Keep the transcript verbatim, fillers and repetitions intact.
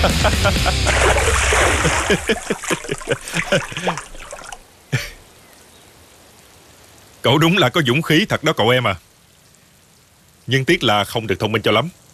Cậu đúng là có dũng khí thật đó cậu em à. Nhưng tiếc là không được thông minh cho lắm.